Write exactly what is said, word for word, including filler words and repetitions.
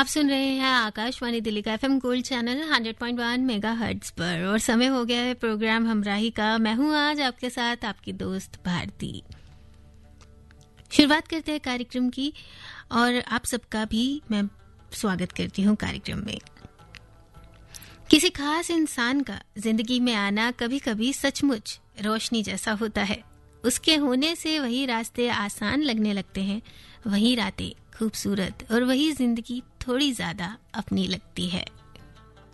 आप सुन रहे हैं आकाशवाणी दिल्ली का FM gold channel hundred point one megahertz पर और समय हो गया है प्रोग्राम हमराही का। मैं हूं आज आपके साथ आपकी दोस्त भारती। शुरुआत करते हैं कार्यक्रम की और आप सबका भी मैं स्वागत करती हूं कार्यक्रम में। किसी खास इंसान का जिंदगी में आना कभी कभी सचमुच रोशनी जैसा होता है। उसके होने से वही रास्ते आसान लगने लगते हैं, वही रातें खूबसूरत और वही जिंदगी थोड़ी ज्यादा अपनी लगती है।